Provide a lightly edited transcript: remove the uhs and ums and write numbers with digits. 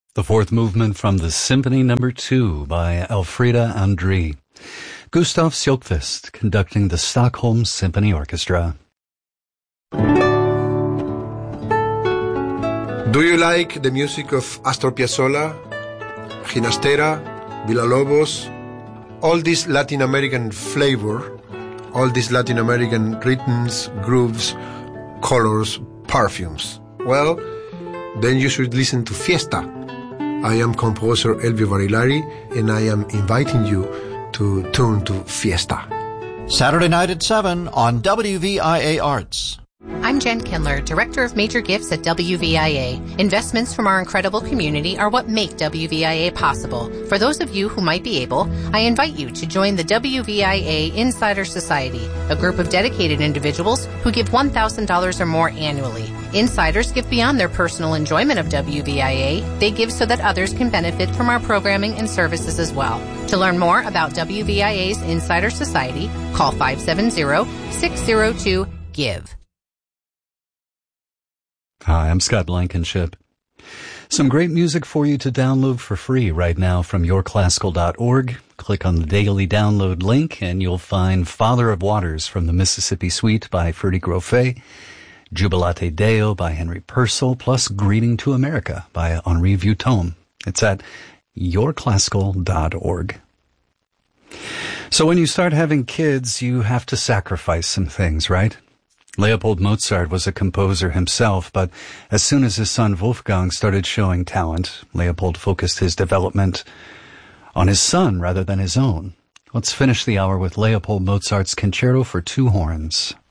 The fourth movement from the Symphony No. 2 by Elfriede André. Gustav Sjökvist conducting the Stockholm Symphony Orchestra. Do you like the music of Astor Piazzolla, Ginastera, Villalobos, all this Latin American flavor, all these Latin American rhythms, grooves, colors, perfumes? Well, then you should listen to Fiesta. I am composer Elvio Barilari, and I am inviting you to tune to Fiesta. Saturday night at 7 on WVIA Arts. I'm Jen Kindler, Director of Major Gifts at WVIA. Investments from our incredible community are what make WVIA possible. For those of you who might be able, I invite you to join the WVIA Insider Society, a group of dedicated individuals who give $1,000 or more annually. Insiders give beyond their personal enjoyment of WVIA. They give so that others can benefit from our programming and services as well. To learn more about WVIA's Insider Society, call 570-602-GIVE. Hi, I'm Scott Blankenship. Some great music for you to download for free right now from yourclassical.org. Click on the daily download link and you'll find Father of Waters from the Mississippi Suite by Ferdy Grofé, Jubilate Deo by Henry Purcell, plus Greeting to America by Henri Vieuxtemps. It's at yourclassical.org. So when you start having kids, you have to sacrifice some things, right? Leopold Mozart was a composer himself, but as soon as his son Wolfgang started showing talent, Leopold focused his development on his son rather than his own. Let's finish the hour with Leopold Mozart's Concerto for Two Horns.